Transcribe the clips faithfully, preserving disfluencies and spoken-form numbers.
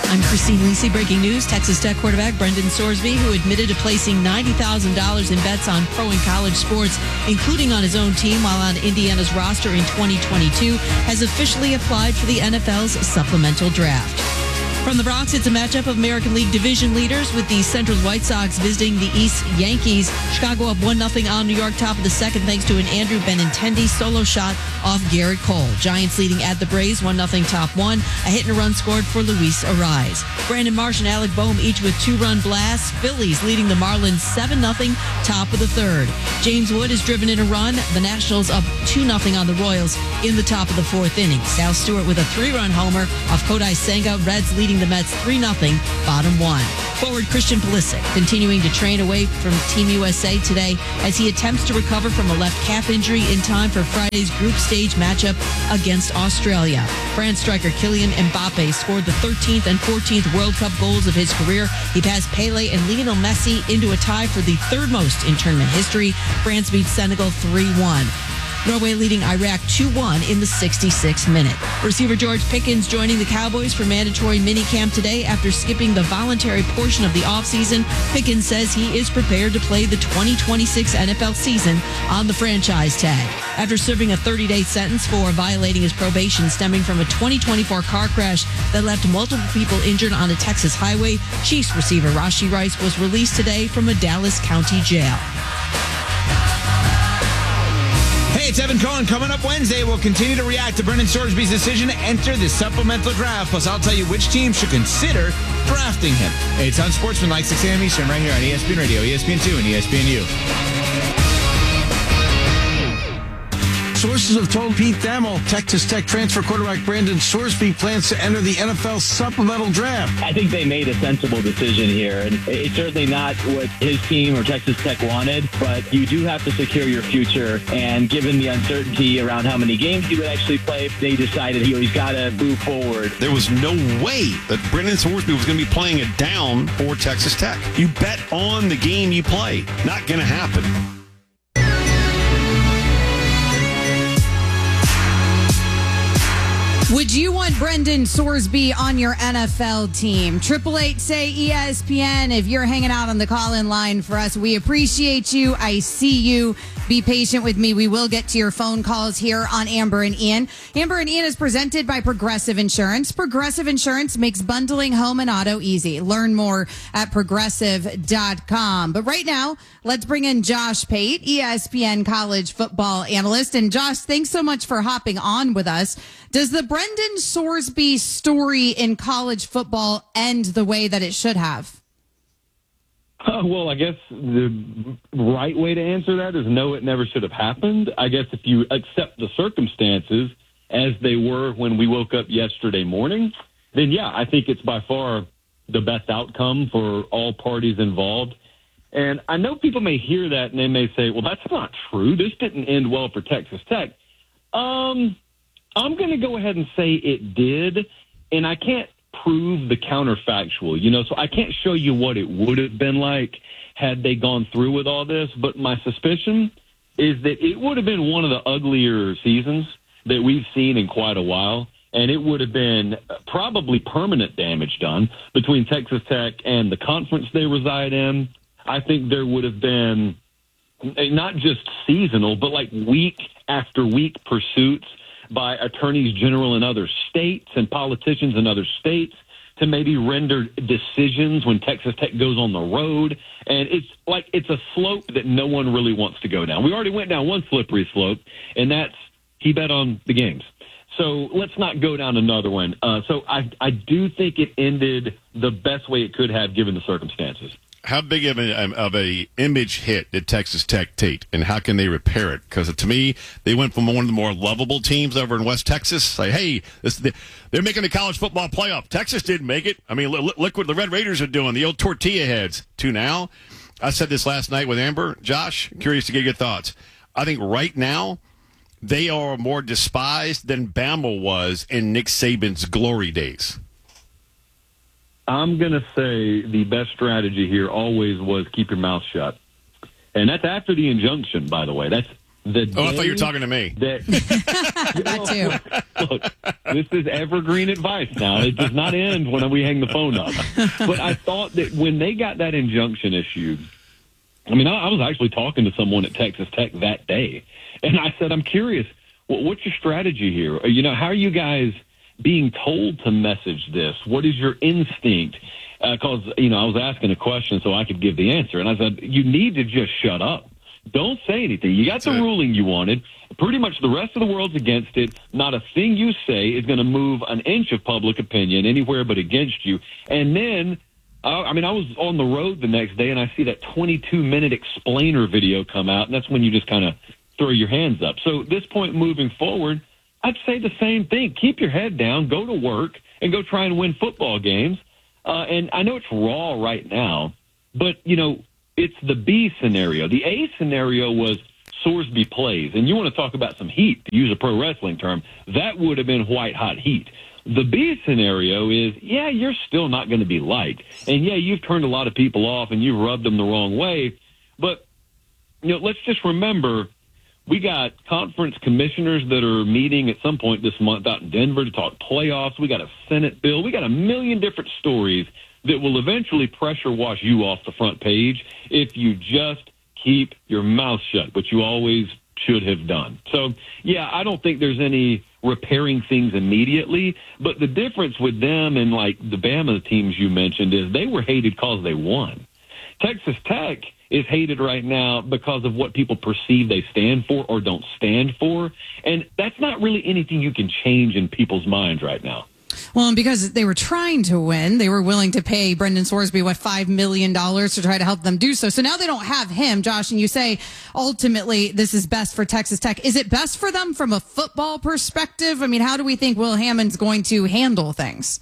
I'm Christine Lisi. Breaking news. Texas Tech quarterback Brendan Sorsby, who admitted to placing ninety thousand dollars in bets on pro and college sports, including on his own team while on Indiana's roster in twenty twenty-two, has officially applied for the N F L's supplemental draft. From the Bronx, it's a matchup of American League division leaders with the Central White Sox visiting the East Yankees. Chicago up one nothing on New York, top of the second, thanks to an Andrew Benintendi solo shot off Garrett Cole. Giants leading at the Braves, one nothing top one. A hit and a run scored for Luis Ariz. Brandon Marsh and Alec Boehm each with two-run blasts. Phillies leading the Marlins seven nothing, top of the third. James Wood has driven in a run. The Nationals up two nothing on the Royals in the top of the fourth inning. Sal Stewart with a three-run homer off Kodai Senga. Reds leading the Mets three nothing, bottom one. Forward Christian Pulisic continuing to train away from Team U S A today as he attempts to recover from a left calf injury in time for Friday's group stage matchup against Australia. France striker Kylian Mbappe scored the thirteenth and fourteenth World Cup goals of his career. He passed Pele and Lionel Messi into a tie for the third most in tournament history. France beats Senegal three one. Norway leading Iraq two one in the sixty-sixth minute. Receiver George Pickens joining the Cowboys for mandatory minicamp today after skipping the voluntary portion of the offseason. Pickens says he is prepared to play the twenty twenty-six N F L season on the franchise tag. After serving a thirty-day sentence for violating his probation stemming from a twenty twenty-four car crash that left multiple people injured on a Texas highway, Chiefs receiver Rashee Rice was released today from a Dallas County jail. Hey, it's Evan Cohen. Coming up Wednesday, we'll continue to react to Brendan Sorsby's decision to enter the supplemental draft. Plus, I'll tell you which team should consider drafting him. Hey, it's on Sportsman, like six a.m. Eastern, right here on E S P N Radio, E S P N two, and E S P N U. Sources have told Pete Thamel Texas Tech transfer quarterback Brandon Sorsby plans to enter the N F L supplemental draft. I think they made a sensible decision here, and it's certainly not what his team or Texas Tech wanted, but you do have to secure your future, and given the uncertainty around how many games he would actually play, they decided he's got to move forward. There was no way that Brendan Sorsby was going to be playing it down for Texas Tech. You bet on the game you play. Not going to happen. Would you want Brendan Sorsby on your N F L team? Triple eight say E S P N. If you're hanging out on the call-in line for us, we appreciate you. I see you. Be patient with me. We will get to your phone calls here on Amber and Ian. Amber and Ian is presented by Progressive Insurance. Progressive Insurance makes bundling home and auto easy. Learn more at progressive dot com. But right now, let's bring in Josh Pate, E S P N college football analyst. And Josh, thanks so much for hopping on with us. Does the Brendan Sorsby story in college football end the way that it should have? Uh, well, I guess the right way to answer that is no, it never should have happened. I guess if you accept the circumstances as they were when we woke up yesterday morning, then yeah, I think it's by far the best outcome for all parties involved. And I know people may hear that and they may say, well, that's not true. This didn't end well for Texas Tech. Um, I'm going to go ahead and say it did, and I can't prove the counterfactual, you know, so I can't show you what it would have been like had they gone through with all this, but my suspicion is that it would have been one of the uglier seasons that we've seen in quite a while, and it would have been probably permanent damage done between Texas Tech and the conference they reside in. I think there would have been not just seasonal, but like week after week pursuits by attorneys general in other states and politicians in other states to maybe render decisions when Texas Tech goes on the road. And it's like it's a slope that no one really wants to go down. We already went down one slippery slope, and that's he bet on the games. So let's not go down another one. Uh, so I, I do think it ended the best way it could have given the circumstances. How big of a, of a image hit did Texas Tech take, and how can they repair it? Because to me, they went from one of the more lovable teams over in West Texas. Like, hey, this, they're making the college football playoff. Texas didn't make it. I mean, look, look what the Red Raiders are doing, the old tortilla heads. To now, I said this last night with Amber. Josh, curious to get your thoughts. I think right now, they are more despised than Bama was in Nick Saban's glory days. I'm going to say the best strategy here always was keep your mouth shut. And that's after the injunction, by the way. That's The oh, I thought you were talking to me. That, That too. Look, this is evergreen advice now. It does not end when we hang the phone up. But I thought that when they got that injunction issued, I mean, I, I was actually talking to someone at Texas Tech that day, and I said, I'm curious, well, what's your strategy here? You know, how are you guys being told to message this? What is your instinct? Because, uh, you know, I was asking a question so I could give the answer, and I said, you need to just shut up. Don't say anything. You got That's the it. ruling you wanted. Pretty much the rest of the world's against it. Not a thing you say is going to move an inch of public opinion anywhere but against you. And then, uh, I mean, I was on the road the next day, and I see that twenty-two minute explainer video come out, and that's when you just kind of throw your hands up. So at this point moving forward, I'd say the same thing. Keep your head down, go to work, and go try and win football games. Uh, and I know it's raw right now, but, you know, it's the B scenario. The A scenario was Sorsby plays. And you want to talk about some heat, to use a pro wrestling term, that would have been white hot heat. The B scenario is, yeah, you're still not going to be liked. And, yeah, you've turned a lot of people off and you've rubbed them the wrong way. But, you know, let's just remember, we got conference commissioners that are meeting at some point this month out in Denver to talk playoffs. We got a Senate bill. We got a million different stories that will eventually pressure wash you off the front page if you just keep your mouth shut, which you always should have done. So, yeah, I don't think there's any repairing things immediately, but the difference with them and, like, the Bama teams you mentioned is they were hated because they won. Texas Tech is hated right now because of what people perceive they stand for or don't stand for, and that's not really anything you can change in people's minds right now. Well, and because they were trying to win, they were willing to pay Brendan Sorsby, what, five million dollars to try to help them do so. So now they don't have him, Josh, and you say ultimately this is best for Texas Tech. Is it best for them from a football perspective? I mean, how do we think Will Hammond's going to handle things?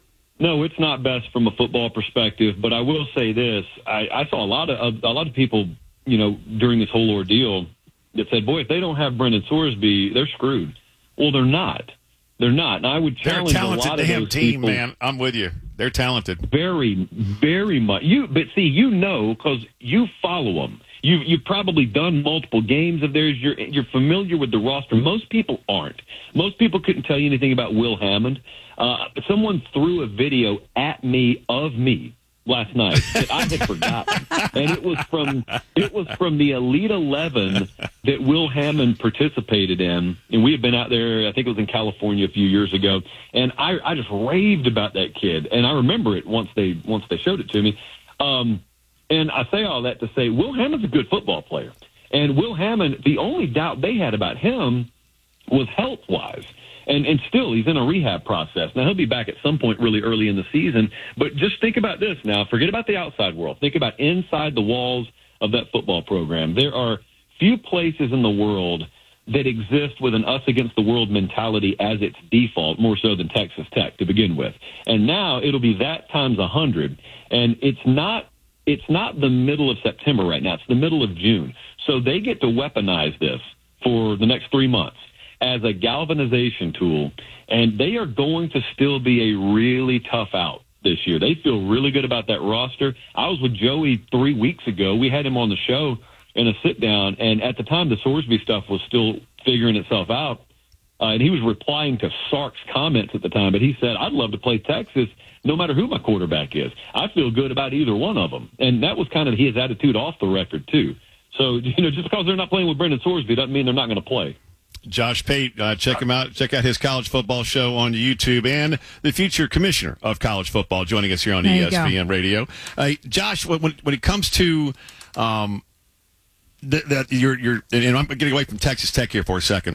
No, it's not best from a football perspective, but I will say this. I, I saw a lot of a lot of people, you know, during this whole ordeal that said, boy, if they don't have Brendan Sorsby, they're screwed. Well, they're not. They're not. And I would challenge They're a a talented lot of damn those team, people. man. I'm with you. They're talented. Very, very much. You, but see, you know, because you follow them. You, you've probably done multiple games of theirs. You're, you're familiar with the roster. Most people aren't. Most people couldn't tell you anything about Will Hammond. Uh, someone threw a video at me of me last night that I had forgotten, and it was from it was from the Elite Eleven that Will Hammond participated in, and we had been out there. I think it was in California a few years ago, and I, I just raved about that kid, and I remember it once they once they showed it to me. Um, and I say all that to say Will Hammond's a good football player, and Will Hammond. The only doubt they had about him was health wise. And, and still, he's in a rehab process. Now, he'll be back at some point really early in the season. But just think about this now. Forget about the outside world. Think about inside the walls of that football program. There are few places in the world that exist with an us against the world mentality as its default, more so than Texas Tech to begin with. And now it'll be that times a hundred. And it's not it's not the middle of September right now. It's the middle of June. So they get to weaponize this for the next three months. As a galvanization tool, and they are going to still be a really tough out this year. They feel really good about that roster. I was with Joey three weeks ago. We had him on the show in a sit-down, and at the time the Sorsby stuff was still figuring itself out, uh, and he was replying to Sark's comments at the time, but he said, I'd love to play Texas no matter who my quarterback is. I feel good about either one of them, and that was kind of his attitude off the record, too. So, you know, just because they're not playing with Brendan Sorsby doesn't mean they're not going to play. Josh Pate, uh, check him out. Check out his college football show on YouTube, and the future commissioner of college football joining us here on E S P N Radio. Uh, Josh, when when it comes to um, that, that you're you're, and I'm getting away from Texas Tech here for a second.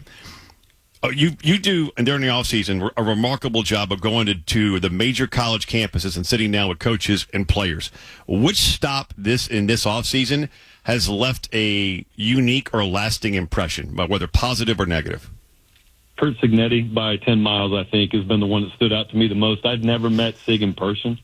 Uh, you you do, and during the offseason, a remarkable job of going to, to the major college campuses and sitting down with coaches and players. Which stop this in this offseason has left a unique or lasting impression, whether positive or negative? Curt Cignetti by ten miles, I think, has been the one that stood out to me the most. I'd never met Sig in person.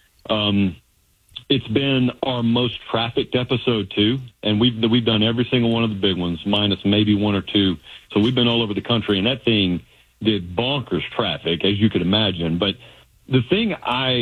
Um, it's been our most trafficked episode, too, and we've we've done every single one of the big ones, minus maybe one or two. So we've been all over the country, and that thing did bonkers traffic, as you could imagine. But the thing I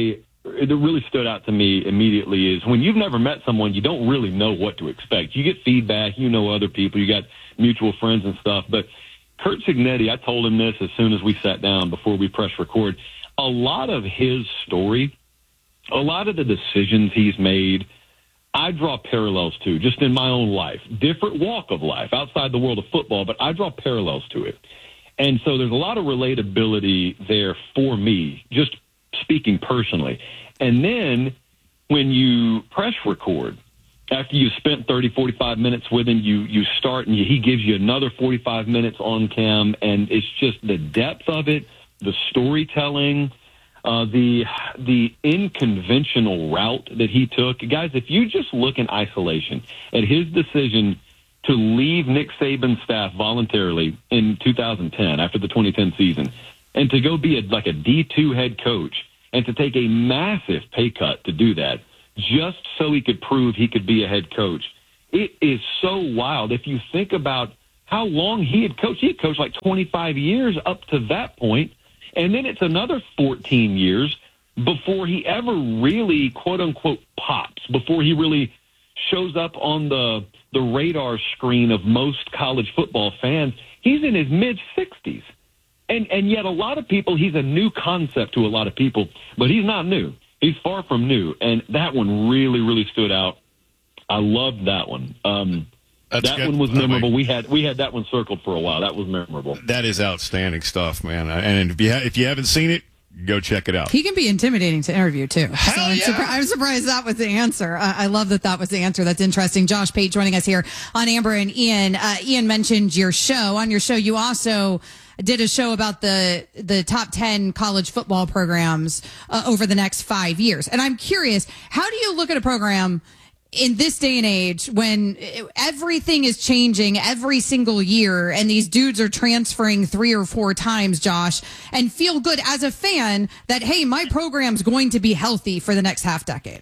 that really stood out to me immediately is when you've never met someone, you don't really know what to expect. You get feedback, you know other people, you got mutual friends and stuff. But Curt Cignetti, I told him this as soon as we sat down before we press record. A lot of his story, a lot of the decisions he's made, I draw parallels to just in my own life. Different walk of life outside the world of football, but I draw parallels to it. And so there's a lot of relatability there for me, just speaking personally. And then when you press record, after you spent thirty, forty-five minutes with him, you, you start and you, he gives you another forty-five minutes on cam, and it's just the depth of it, the storytelling, uh, the the unconventional route that he took. Guys, if you just look in isolation at his decision to leave Nick Saban's staff voluntarily in two thousand ten after the twenty ten season and to go be a, like a D two head coach and to take a massive pay cut to do that just so he could prove he could be a head coach. It is so wild. If you think about how long he had coached, he had coached like twenty-five years up to that point, and then it's another fourteen years before he ever really, quote-unquote, pops, before he really shows up on the the radar screen of most college football fans. He's in his mid-sixties. And and yet a lot of people, he's a new concept to a lot of people, but he's not new. He's far from new. And that one really, really stood out. I loved that one. Um, That's that good. one was memorable. We had we had that one circled for a while. That was memorable. That is outstanding stuff, man. And if you, ha- if you haven't seen it, go check it out. He can be intimidating to interview, too. Hell so I'm, yeah. surpri- I'm surprised that was the answer. Uh, I love that that was the answer. That's interesting. Josh Pate joining us here on Amber and Ian. Uh, Ian mentioned your show. On your show, you also did a show about the the top ten college football programs uh, over the next five years. And I'm curious, how do you look at a program in this day and age when everything is changing every single year and these dudes are transferring three or four times, Josh, and feel good as a fan that, hey, my program's going to be healthy for the next half decade?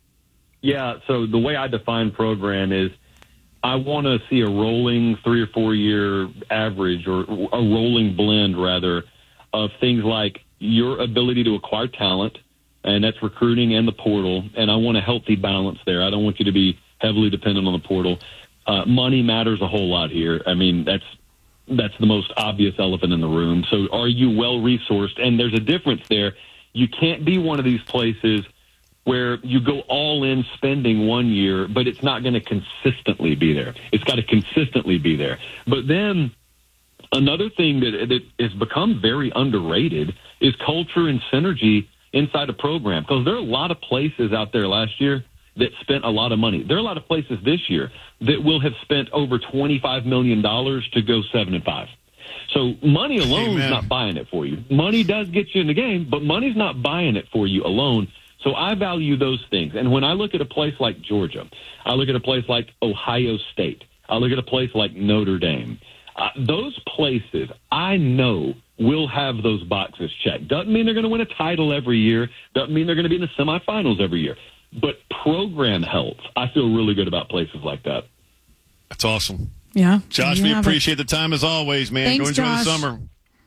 Yeah, so the way I define program is I want to see a rolling three or four year average, or a rolling blend, rather, of things like your ability to acquire talent, and that's recruiting and the portal, and I want a healthy balance there. I don't want you to be heavily dependent on the portal. Uh, money matters a whole lot here. I mean, that's that's the most obvious elephant in the room. So are you well-resourced? And there's a difference there. You can't be one of these places where you go all in spending one year, but it's not going to consistently be there. It's got to consistently be there. But then another thing that, that has become very underrated is culture and synergy inside a program, because there are a lot of places out there last year that spent a lot of money. There are a lot of places this year that will have spent over twenty-five million dollars to go seven and five. So money alone Amen. is not buying it for you. Money does get you in the game, but money's not buying it for you alone. So I value those things. And when I look at a place like Georgia, I look at a place like Ohio State, I look at a place like Notre Dame, uh, those places I know will have those boxes checked. Doesn't mean they're going to win a title every year. Doesn't mean they're going to be in the semifinals every year. But program health, I feel really good about places like that. That's awesome. Yeah. Josh, we appreciate it. the time as always, man. Thanks, Go enjoy Josh. the summer.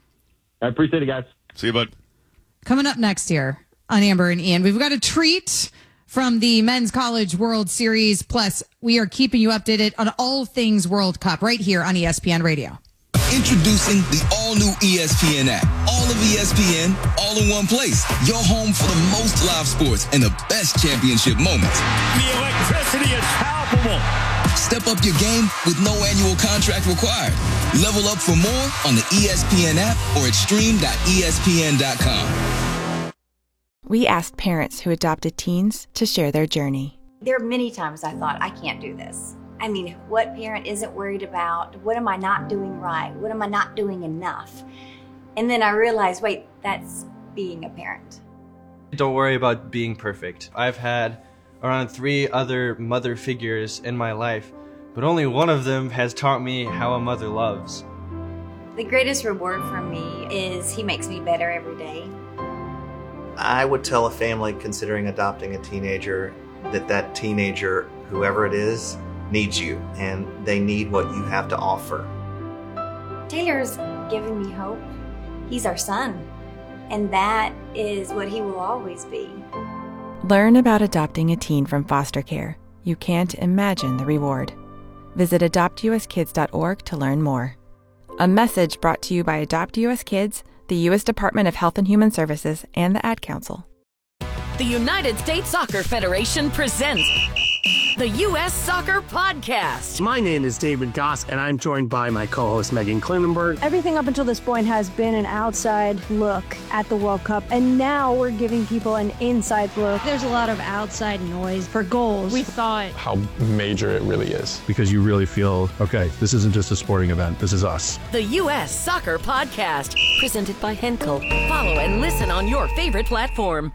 I appreciate it, guys. See you, bud. Coming up next year on Amber and Ian, we've got a treat from the Men's College World Series. Plus, we are keeping you updated on all things World Cup right here on E S P N Radio. Introducing the all-new E S P N app. All of E S P N, all in one place. Your home for the most live sports and the best championship moments. The electricity is palpable. Step up your game with no annual contract required. Level up for more on the E S P N app or at stream dot E S P N dot com. We asked parents who adopted teens to share their journey. There are many times I thought, I can't do this. I mean, what parent isn't worried about? What am I not doing right? What am I not doing enough? And then I realized, wait, that's being a parent. Don't worry about being perfect. I've had around three other mother figures in my life, but only one of them has taught me how a mother loves. The greatest reward for me is he makes me better every day. I would tell a family considering adopting a teenager that that teenager, whoever it is, needs you, and they need what you have to offer. Taylor's given me hope. He's our son, and that is what he will always be. Learn about adopting a teen from foster care. You can't imagine the reward. Visit adopt u s kids dot org to learn more. A message brought to you by Adopt U S Kids, the U S Department of Health and Human Services, and the Ad Council. The United States Soccer Federation presents the U S Soccer Podcast. My name is David Goss, and I'm joined by my co-host Megan Klinenberg. Everything up until this point has been an outside look at the World Cup, and now we're giving people an inside look. There's a lot of outside noise for goals. We thought how major it really is, because you really feel, okay, this isn't just a sporting event, this is us. The U S Soccer Podcast, presented by Henkel. Follow and listen on your favorite platform.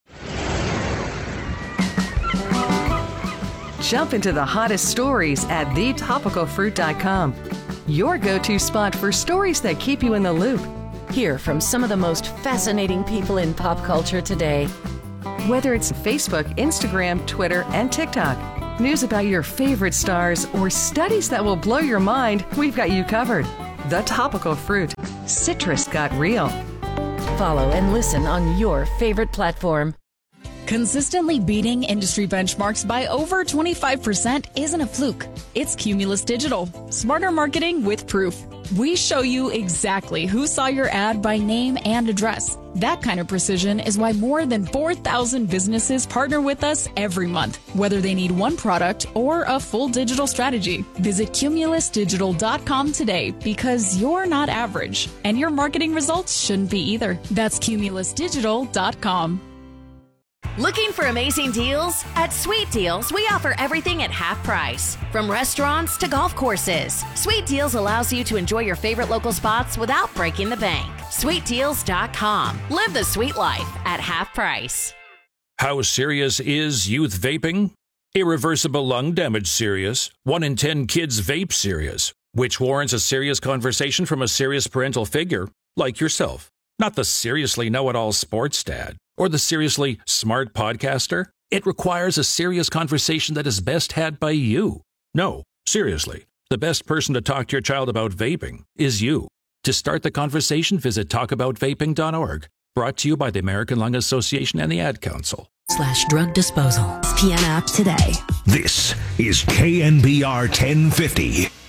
Jump into the hottest stories at the topical fruit dot com. Your go-to spot for stories that keep you in the loop. Hear from some of the most fascinating people in pop culture today. Whether it's Facebook, Instagram, Twitter, and TikTok, news about your favorite stars, or studies that will blow your mind, we've got you covered. The Topical Fruit. Citrus got real. Follow and listen on your favorite platform. Consistently beating industry benchmarks by over twenty-five percent isn't a fluke. It's Cumulus Digital. Smarter marketing with proof. We show you exactly who saw your ad by name and address. That kind of precision is why more than four thousand businesses partner with us every month, whether they need one product or a full digital strategy. Visit cumulus digital dot com today, because you're not average, and your marketing results shouldn't be either. That's cumulus digital dot com. Looking for amazing deals? At Sweet Deals, we offer everything at half price. From restaurants to golf courses, Sweet Deals allows you to enjoy your favorite local spots without breaking the bank. sweet deals dot com. Live the sweet life at half price. How serious is youth vaping? Irreversible lung damage serious. One in ten kids vape serious, which warrants a serious conversation from a serious parental figure like yourself. Not the seriously know-it-all sports dad or the seriously smart podcaster. It requires a serious conversation that is best had by you. No, seriously, the best person to talk to your child about vaping is you. To start the conversation, visit talk about vaping dot org. Brought to you by the American Lung Association and the Ad Council. Slash drug disposal. S P N app today. This is K N B R ten fifty.